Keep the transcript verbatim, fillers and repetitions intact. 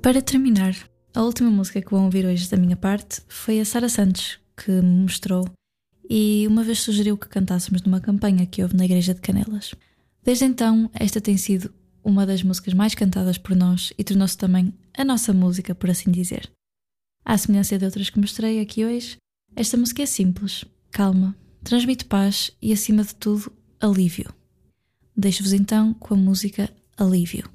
Para terminar, a última música que vão ouvir hoje da minha parte foi a Sara Santos, que me mostrou e uma vez sugeriu que cantássemos numa campanha que houve na Igreja de Canelas. Desde então, esta tem sido uma das músicas mais cantadas por nós e tornou-se também a nossa música, por assim dizer. À semelhança de outras que mostrei aqui hoje, esta música é simples, calma, transmite paz e, acima de tudo, alívio. Deixo-vos então com a música Alívio.